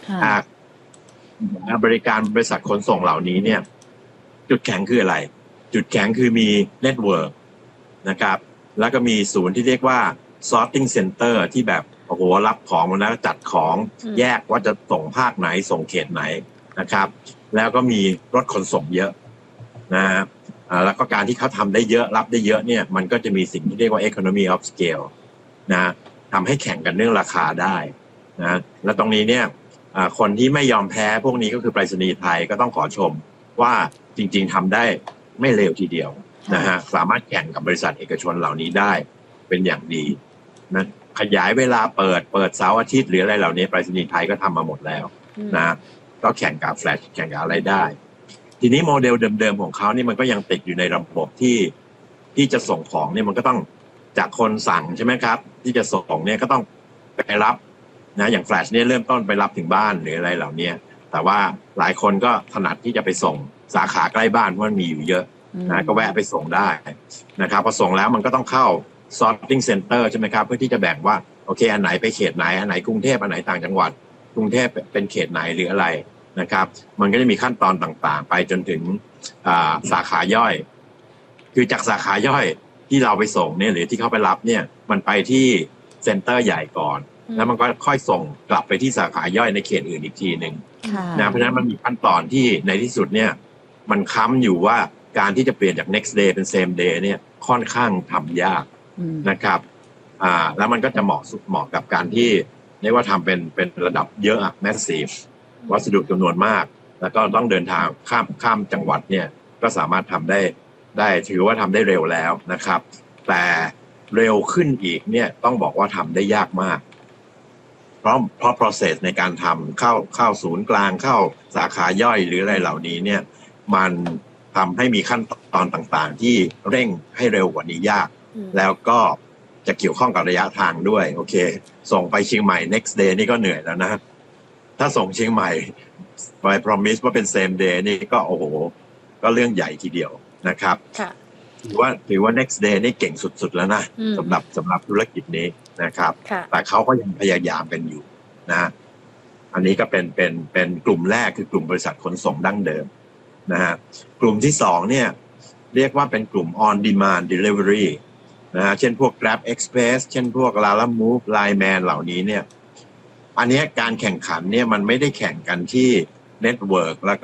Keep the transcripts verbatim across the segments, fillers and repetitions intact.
บริการบริษัทขนส่งเหล่านี้เนี่ยจุดแข็งคืออะไรจุดแข็งคือมีเน็ตเวิร์กนะครับแล้วก็มีศูนย์ที่เรียกว่า sorting center ที่แบบโอ้โหรับของมาแล้วจัดของแยกว่าจะส่งภาคไหนส่งเขตไหนนะครับแล้วก็มีรถขนส่งเยอะนะฮะแล้วก็การที่เขาทำได้เยอะรับได้เยอะเนี่ยมันก็จะมีสิ่งที่เรียกว่า economy of scale นะทำให้แข่งกันเรื่องราคาได้นะแล้วตรงนี้เนี่ยคนที่ไม่ยอมแพ้พวกนี้ก็คือไปรษณีย์ไทยก็ต้องขอชมว่าจริงๆทำได้ไม่เลวทีเดียวนะฮะสามารถแข่งกับบริษัทเอกชนเหล่านี้ได้เป็นอย่างดีนะขยายเวลาเปิดเปิดเสาร์อาทิตย์หรืออะไรเหล่านี้ไปรษณีย์ไทยก็ทำมาหมดแล้วนะก็แข่งกับแฟลชแข่งกับอะไรได้ทีนี้โมเดลเดิมๆของเขานี่มันก็ยังติดอยู่ในระบบที่ที่จะส่งของเนี่ยมันก็ต้องจากคนสั่งใช่ไหมครับที่จะส่งเนี่ยก็ต้องไปรับนะอย่างแฟลชเนี่ยเริ่มต้นไปรับถึงบ้านหรืออะไรเหล่านี้แต่ว่าหลายคนก็ถนัดที่จะไปส่งสาขาใกล้บ้านเพราะมันมีอยู่เยอะนะก็แวะไปส่งได้นะครับพอส่งแล้วมันก็ต้องเข้า sorting center ใช่ไหมครับเพื่อที่จะแบ่งว่าโอเคอันไหนไปเขตไหนอันไหนกรุงเทพอันไหนต่างจังหวัดกรุงเทพเป็นเขตไหนหรืออะไรนะครับมันก็จะมีขั้นตอนต่างๆไปจนถึงสาขาย่อยคือจากสาขาย่อยที่เราไปส่งเนี่ยหรือที่เขาไปรับเนี่ยมันไปที่เซ็นเตอร์ใหญ่ก่อนแล้วมันก็ค่อยส่งกลับไปที่สาขาย่อยในเขตอื่นอีกทีหนึ่งนะเพราะฉะนั้นมันมีขั้นตอนที่ในที่สุดเนี่ยมันค้ำอยู่ว่าการที่จะเปลี่ยนจาก next day เป็น same day เนี่ยค่อนข้างทำยากนะครับอ่าแล้วมันก็จะเหมาะเหมาะกับการที่เรียกว่าทำเป็นเป็นระดับเยอะ massive วัสดุจำนวนมากแล้วก็ต้องเดินทางข้ามข้ามจังหวัดเนี่ยก็สามารถทำได้ได้ถือว่าทำได้เร็วแล้วนะครับแต่เร็วขึ้นอีกเนี่ยต้องบอกว่าทำได้ยากมากเพราะเพราะ process ในการทำเข้าเข้าศูนย์กลางเข้าสาขาย่อยหรืออะไรเหล่านี้เนี่ยมันทำให้มีขั้นตอนต่างๆที่เร่งให้เร็วกว่านี้ยากแล้วก็จะเกี่ยวข้องกับระยะทางด้วยโอเคส่งไปเชียงใหม่ next day นี่ก็เหนื่อยแล้วนะถ้าส่งเชียงใหม่ไป promise ว่าเป็น same day นี่ก็โอ้โหก็เรื่องใหญ่ทีเดียวนะครับถือว่าถือว่า next day นี่เก่งสุดๆแล้วนะสำหรับสำหรับธุรกิจนี้นะครับแต่เขาก็ยังพยายามกันอยู่นะอันนี้ก็เป็นเป็นเป็นกลุ่มแรกคือกลุ่มบริษัทขนส่งดั้งเดิมนะฮะกลุ่มที่สองเนี่ยเรียกว่าเป็นกลุ่ม on demand delivery นะฮะเช่นพวก Grab Express เช่นพวก Lalamove Lineman เหล่านี้เนี่ยอันนี้การแข่งขันเนี่ยมันไม่ได้แข่งกันที่ network แล้วก็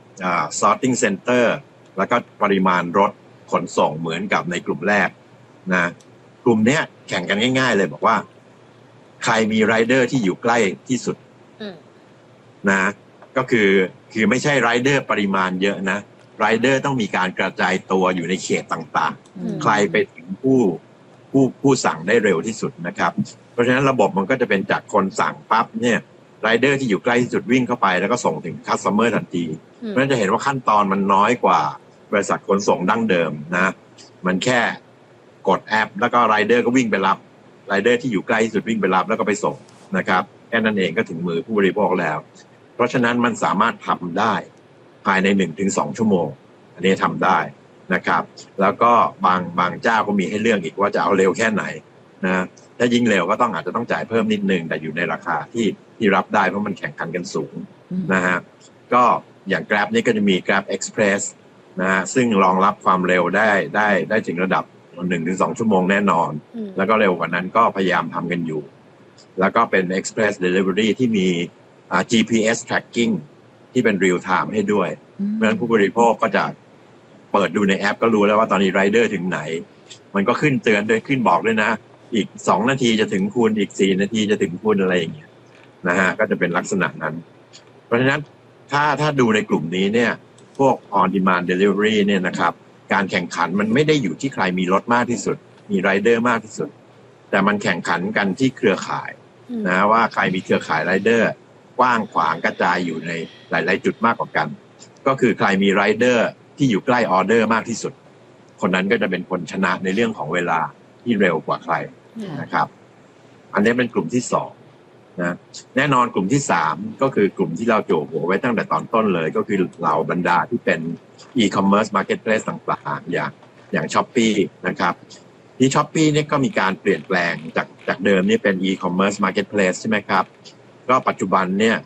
sorting center แล้วก็ปริมาณรถขนส่งเหมือนกับในกลุ่มแรกนะกลุ่มเนี้ยแข่งกันง่ายๆเลยบอกว่าใครมีไรเดอร์ที่อยู่ใกล้ที่สุดนะก็คือคือไม่ใช่ไรเดอร์ปริมาณเยอะนะไรเดอร์ต้องมีการกระจายตัวอยู่ในเขตต่างๆใครไปถึงผู้ผู้ผู้สั่งได้เร็วที่สุดนะครับเพราะฉะนั้นระบบมันก็จะเป็นจากคนสั่งปั๊บเนี่ยไรเดอร์ที่อยู่ใกล้ที่สุดวิ่งเข้าไปแล้วก็ส่งถึงคัสเตอร์ทันทีเพราะฉะนั้นจะเห็นว่าขั้นตอนมันน้อยกว่าบริษัทขนส่งดั้งเดิมนะมันแค่กดแอปแล้วก็ไรเดอร์ก็วิ่งไปรับไรเดอร์ที่อยู่ใกล้ที่สุดวิ่งไปรับแล้วก็ไปส่งนะครับแค่นั้นเองก็ถึงมือผู้บริโภคแล้วเพราะฉะนั้นมันสามารถทำได้ภายใน หนึ่งถึงสอง ชั่วโมงอันนี้ทำได้นะครับแล้วก็บางบางเจ้าก็มีให้เลือกอีกว่าจะเอาเร็วแค่ไหนนะถ้ายิ่งเร็วก็ต้องอาจจะต้องจ่ายเพิ่มนิดนึงแต่อยู่ในราคาที่ที่รับได้เพราะมันแข่งขันกันสูงนะฮะก็อย่าง Grab นี่ก็จะมี Grab Express นะฮะซึ่งรองรับความเร็วได้ได้ได้ถึงระดับ หนึ่งถึงสอง ชั่วโมงแน่นอนแล้วก็เร็วกว่านั้นก็พยายามทำกันอยู่แล้วก็เป็น Express Delivery ที่มี จี พี เอส tracking ที่เป็น real time ให้ด้วยเพราะฉะนั้นผู้บริโภคก็จะเปิดดูในแอปก็รู้แล้วว่าตอนนี้ไรเดอร์ถึงไหนมันก็ขึ้นเตือนด้วยขึ้นบอกด้วยนะอีกสองนาทีจะถึงคุณอีกสี่นาทีจะถึงคุณอะไรอย่างเงี้ยนะฮะก็จะเป็นลักษณะนั้นเพราะฉะนั้นถ้าถ้าดูในกลุ่มนี้เนี่ยพวก on demand delivery เนี่ยนะครับการแข่งขันมันไม่ได้อยู่ที่ใครมีรถมากที่สุดมีไรเดอร์มากที่สุดแต่มันแข่งขันกันที่เครือข่ายนะว่าใครมีเครือข่ายไรเดอร์กว้างขวางกระจายอยู่ในหลายๆจุดมากกว่ากันก็คือใครมีไรเดอร์ที่อยู่ใกล้ออเดอร์มากที่สุดคนนั้นก็จะเป็นคนชนะในเรื่องของเวลาที่เร็วกว่าใครนะครับอันนี้เป็นกลุ่มที่สองนะแน่นอนกลุ่มที่สามก็คือกลุ่มที่เราโจหัวไว้ตั้งแต่ตอนต้นเลยก็คือเหล่าบรรดาที่เป็น e-commerce marketplace ต่างๆอย่างอย่าง Shopee นะครับที่ Shopee เนี่ยก็มีการเปลี่ยนแปลงจากจากเดิมนี่เป็น e-commerce marketplace ใช่ไหมครับก็ปัจจุบันเนี่ย